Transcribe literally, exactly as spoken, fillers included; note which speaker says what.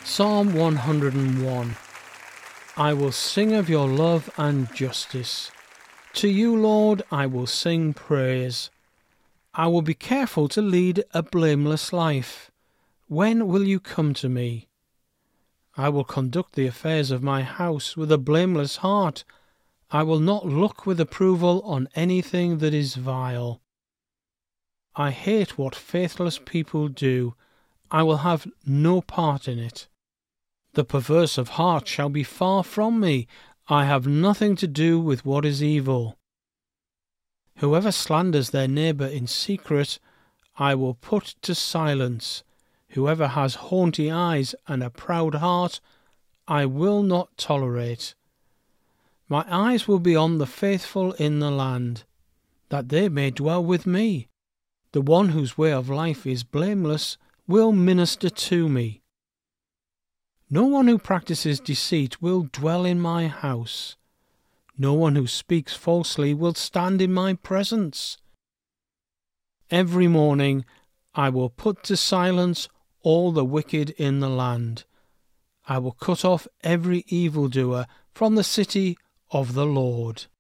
Speaker 1: Psalm one hundred and one. I will sing of your love and justice. To you, Lord, I will sing praise. I will be careful to lead a blameless life. When will you come to me? I will conduct the affairs of my house with a blameless heart. I will not look with approval on anything that is vile. I hate what faithless people do. I will have no part in it. The perverse of heart shall be far from me. I have nothing to do with what is evil. Whoever slanders their neighbour in secret, I will put to silence. Whoever has haughty eyes and a proud heart, I will not tolerate. My eyes will be on the faithful in the land, that they may dwell with me. The one whose way of life is blameless will minister to me. No one who practices deceit will dwell in my house. No one who speaks falsely will stand in my presence. Every morning I will put to silence all the wicked in the land. I will cut off every evildoer from the city of the Lord.